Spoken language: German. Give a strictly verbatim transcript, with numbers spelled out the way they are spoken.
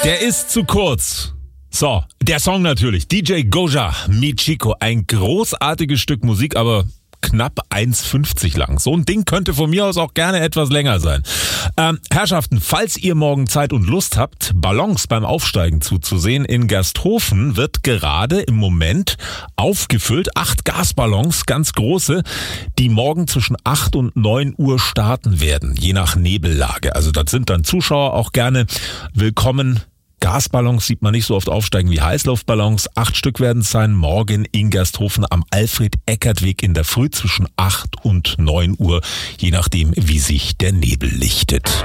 Der ist zu kurz. So, der Song natürlich. D J Goja, Mi Chico. Ein großartiges Stück Musik, aber knapp eins fünfzig lang. So ein Ding könnte von mir aus auch gerne etwas länger sein. Ähm, Herrschaften, falls ihr morgen Zeit und Lust habt, Ballons beim Aufsteigen zuzusehen, in Gersthofen wird gerade im Moment aufgefüllt. Acht Gasballons, ganz große, die morgen zwischen acht und neun Uhr starten werden, je nach Nebellage. Also das sind dann Zuschauer auch gerne willkommen. Gasballons sieht man nicht so oft aufsteigen wie Heißluftballons. Acht Stück werden es sein, morgen in Gersthofen am Alfred-Eckert-Weg in der Früh zwischen acht und neun Uhr, je nachdem, wie sich der Nebel lichtet.